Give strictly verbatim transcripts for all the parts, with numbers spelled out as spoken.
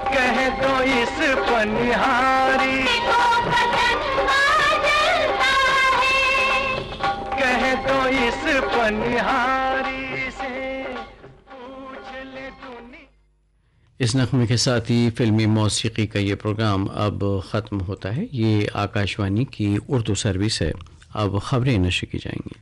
कह दो इस पनिहारी को पसंद आ जलता है, कह दो इस पनिहारी से पूछ ले दुनिया। इस नगमे के साथ ही फिल्मी मौसीकी का ये प्रोग्राम अब ख़त्म होता है। ये आकाशवाणी की उर्दू सर्विस है। अब खबरें नशर की जाएंगी।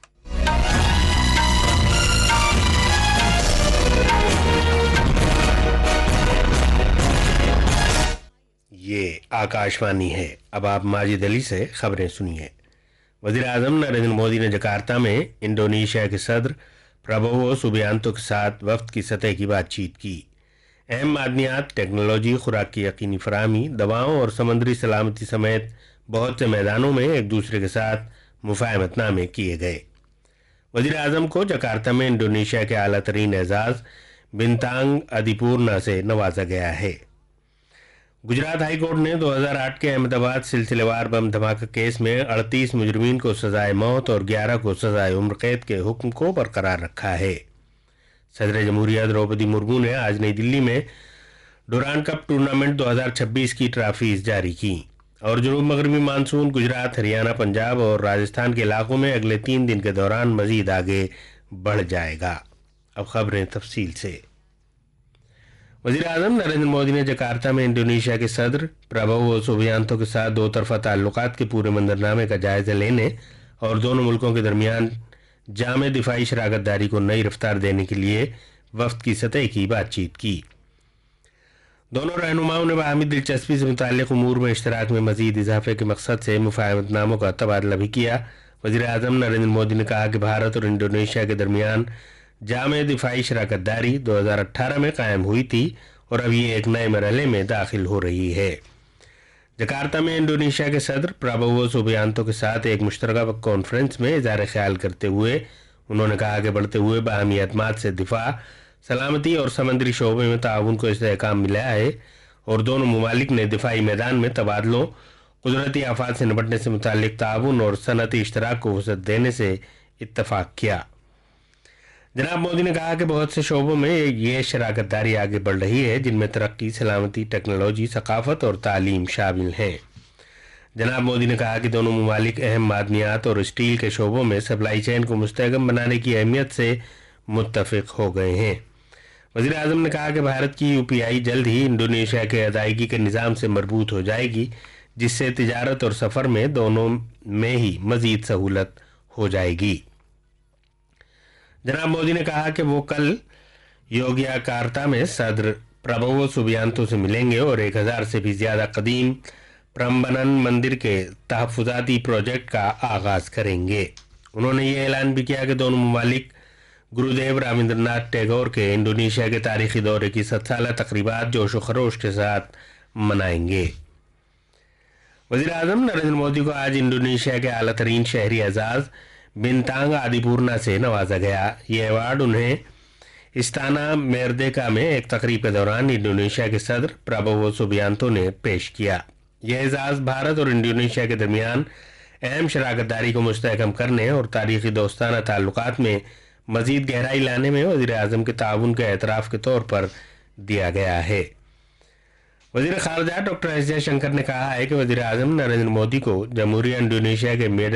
ये आकाशवाणी है। अब आप माजिद अली से खबरें सुनिए। वज़ीर आज़म नरेंद्र मोदी ने जकार्ता में इंडोनेशिया के सदर प्रबोवो सुबियांतो के साथ वफ्द की सतह की बातचीत की। अहम मादनियात, टेक्नोलॉजी, खुराक की यकीनी फराहमी, दवाओं और समुद्री सलामती समेत बहुत से मैदानों में एक दूसरे के साथ मुफाहमतनामे किए गए। वज़ीर आज़म को जकार्ता में इंडोनेशिया के आला तरीन एजाज़ बिंतांग अदिपूर्णा से नवाजा गया है। गुजरात हाई कोर्ट ने दो हज़ार आठ के अहमदाबाद सिलसिलेवार बम धमाका केस में अड़तीस मुजरिमीन को सजाए मौत और ग्यारह को सजाए उम्र कैद के हुक्म को बरकरार रखा है। सदर जमहूरिया द्रौपदी मुर्मू ने आज नई दिल्ली में डुरांड कप टूर्नामेंट दो हज़ार छब्बीस की ट्रॉफीज जारी की और जनूब मगरबी मानसून गुजरात, हरियाणा, पंजाब और राजस्थान के इलाकों में अगले तीन दिन के दौरान मजीद आगे बढ़ जाएगा। अब खबरें तफसील से। वज़ीर आज़म नरेंद्र मोदी ने जकार्ता में इंडोनेशिया के सदर प्रबोवो सुबियांतो के साथ दो तरफा ताल्लुकात के पूरे मंजरनामे का जायजा लेने और दोनों मुल्कों के दरमियान जामे दिफाई शराकतदारी को नई रफ्तार देने के लिए वफ्द की सतह की बातचीत की। दोनों रहनुमाओं ने बाहमी दिलचस्पी से मुताल्लिक़ उमूर में इश्तराक में मजीद इजाफे के मकसद से मुफाहमतनामों का तबादला भी किया। वज़ीर आज़म नरेंद्र मोदी ने कहा कि भारत और इंडोनेशिया के दरमियान जामे दिफाई शराकतदारी दो हज़ार अठारह में कायम हुई थी और अब ये एक नए मरहले में दाखिल हो रही है। जकार्ता में इंडोनेशिया के सदर प्रबोवो सुबियांतो के साथ एक मुश्तरका कॉन्फ्रेंस में इज़हार ख्याल करते हुए उन्होंने कहा कि बढ़ते हुए बाहमी एतमाद से दिफा, सलामती और समंदरी शोबे में ताउन को इस्तेहकाम मिला है और दोनों ममालिक ने दिफाई मैदान में तबादलों, कुदरती आफात से निपटने से मुताल्लिक ताउन और सनती इश्तराक को वसअत देने से इत्तफाक किया। जनाब मोदी ने कहा कि बहुत से शोबों में ये शराकतदारी आगे बढ़ रही है जिनमें तरक्की, सलामती, टेक्नोलॉजी, सकाफत और तालीम शामिल हैं। जनाब मोदी ने कहा कि दोनों ममालिक अहम मादनियात और स्टील के शोबों में सप्लाई चेन को मुस्तहकम बनाने की अहमियत से मुत्तफिक हो गए हैं। वज़ीर आज़म ने कहा कि भारत की यूपीआई जल्द ही इंडोनेशिया के अदायगी के निज़ाम से मरबूत हो जाएगी, जिससे तिजारत और सफ़र में दोनों में ही मज़ीद सहूलत हो जाएगी। जनाब मोदी ने कहा कि वो कल योग्याकार्ता में सदर प्रबोवो सुबियांतो से मिलेंगे और एक हज़ार से भी ज़्यादा कदीम प्रम्बनन मंदिर के तहफ़्फ़ुज़ाती प्रोजेक्ट का आगाज़ करेंगे। उन्होंने ये ऐलान भी किया कि दोनों ममालिक गुरुदेव रवींद्रनाथ टैगोर के इंडोनेशिया के तारीखी दौरे की सत साला तकरीबात जोश व खरोश के साथ मनाएंगे। वज़ीर आज़म नरेंद्र मोदी को आज इंडोनेशिया के आला तरीन शहरी एजाज़ बिंतांग आदिपूर्णा से नवाजा गया। ये अवार्ड उन्हें इस्ताना मेरदेका में एक तकरीब के दौरान इंडोनेशिया के सदर प्रबोवो सुबियांतो ने पेश किया। यह एजाज़ भारत और इंडोनेशिया के दरमियान अहम शराकतदारी को मुस्तहकम करने और तारीखी दोस्ताना ताल्लुकात में मजीद गहराई लाने में वज़ीर आज़म के ताउन के एतराफ़ के तौर पर दिया गया है। वज़ीर ख़ारजा डॉक्टर एस जयशंकर ने कहा है कि वज़ीर आज़म नरेंद्र मोदी को जमहूरिया इंडोनेशिया के मेडल